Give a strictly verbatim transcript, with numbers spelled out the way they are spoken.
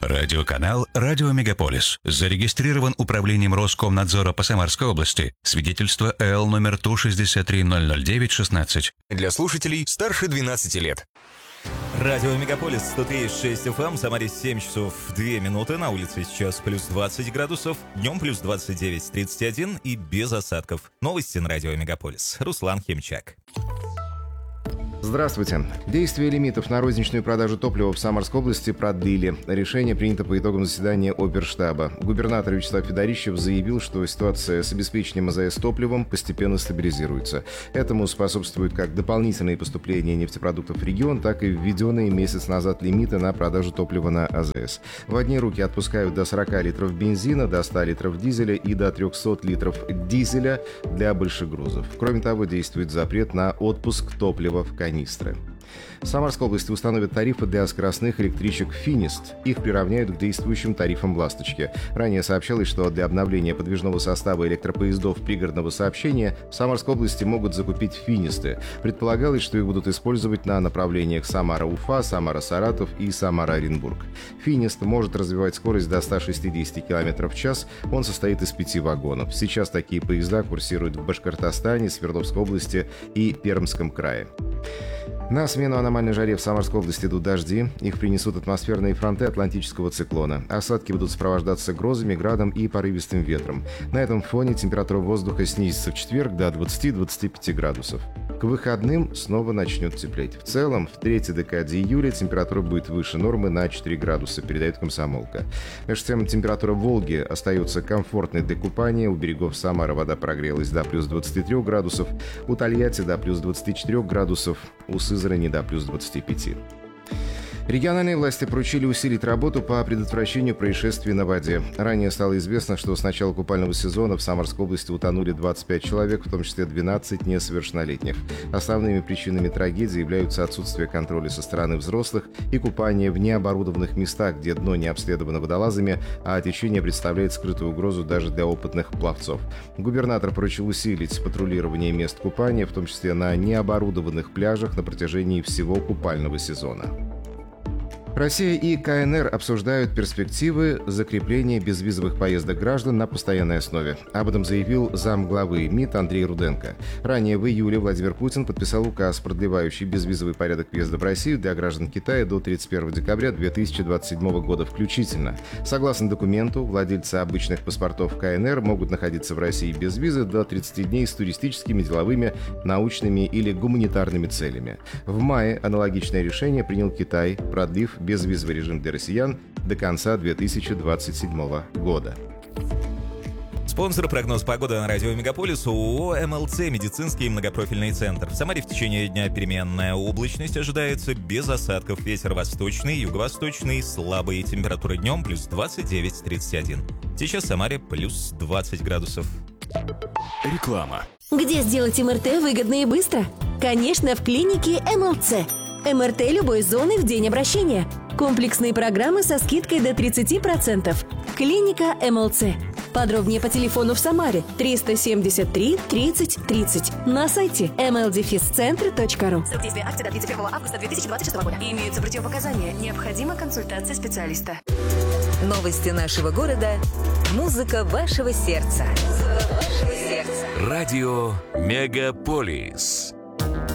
Радиоканал «Радио Мегаполис». Зарегистрирован управлением Роскомнадзора по Самарской области. Свидетельство эл номер Ту шестьдесят три ноль ноль девять шестнадцать. Для слушателей старше двенадцати лет. Радио Мегаполис, сто три и шесть эф эм, Самаре семь часов две минуты, на улице сейчас плюс двадцать градусов, днем плюс двадцать девять тридцать один и без осадков. Новости на Радио Мегаполис. Руслан Химчак. Здравствуйте. Действие лимитов на розничную продажу топлива в Самарской области продлили. Решение принято по итогам заседания Оперштаба. Губернатор Вячеслав Федорищев заявил, что ситуация с обеспечением АЗС топливом постепенно стабилизируется. Этому способствуют как дополнительные поступления нефтепродуктов в регион, так и введенные месяц назад лимиты на продажу топлива на АЗС. В одни руки отпускают до сорока литров бензина, до ста литров дизеля и до трехсот литров дизеля для большегрузов. Кроме того, действует запрет на отпуск топлива в канистры. В Самарской области установят тарифы для скоростных электричек «Финист». Их приравняют к действующим тарифам «Ласточки». Ранее сообщалось, что для обновления подвижного состава электропоездов пригородного сообщения в Самарской области могут закупить «Финисты». Предполагалось, что их будут использовать на направлениях Самара-Уфа, Самара-Саратов и Самара-Оренбург. «Финист» может развивать скорость до ста шестидесяти километров в час. Он состоит из пяти вагонов. Сейчас такие поезда курсируют в Башкортостане, Свердловской области и Пермском крае. На смену аномальной жаре в Самарской области идут дожди. Их принесут атмосферные фронты Атлантического циклона. Осадки будут сопровождаться грозами, градом и порывистым ветром. На этом фоне температура воздуха снизится в четверг до двадцати-двадцати пяти градусов. К выходным снова начнет теплеть. В целом, в третьей декаде июля температура будет выше нормы на четыре градуса, передает «Комсомолка». Между тем, температура Волги остается комфортной для купания. У берегов Самары вода прогрелась до плюс двадцати трёх градусов, у Тольятти до плюс двадцати четырёх градусов, у Сызрани до плюс двадцати пяти. Региональные власти поручили усилить работу по предотвращению происшествий на воде. Ранее стало известно, что с начала купального сезона в Самарской области утонули двадцать пять человек, в том числе двенадцать несовершеннолетних. Основными причинами трагедии являются отсутствие контроля со стороны взрослых и купание в необорудованных местах, где дно не обследовано водолазами, а течение представляет скрытую угрозу даже для опытных пловцов. Губернатор поручил усилить патрулирование мест купания, в том числе на необорудованных пляжах, на протяжении всего купального сезона. Россия и ка эн эр обсуждают перспективы закрепления безвизовых поездок граждан на постоянной основе. Об этом заявил замглавы МИД Андрей Руденко. Ранее в июле Владимир Путин подписал указ, продлевающий безвизовый порядок въезда в Россию для граждан Китая до тридцать первого декабря две тысячи двадцать седьмого года включительно. Согласно документу, владельцы обычных паспортов ка эн эр могут находиться в России без визы до тридцати дней с туристическими, деловыми, научными или гуманитарными целями. В мае аналогичное решение принял Китай, продлив безвизовый режим для россиян до конца две тысячи двадцать седьмого года. Спонсор прогноз погоды на Радио Мегаполис ООО эм эл цэ «Медицинский многопрофильный центр». В Самаре в течение дня переменная облачность ожидается без осадков. Ветер восточный, юго-восточный, слабый. Температура днем плюс двадцать девять тридцать один. Сейчас в Самаре плюс двадцать градусов. Реклама. Где сделать эм эр тэ выгодно и быстро? Конечно, в клинике эм эл цэ. эм эр тэ любой зоны в день обращения. Комплексные программы со скидкой до тридцати процентов. Клиника эм эл цэ. Подробнее по телефону в Самаре триста семьдесят три тридцать тридцать. На сайте эм эл дефис центр точка ру. Срок действия акции до тридцать первого августа две тысячи двадцать шестого года. Имеются противопоказания. Необходима консультация специалиста. Новости нашего города. Музыка вашего сердца. Радио Мегаполис.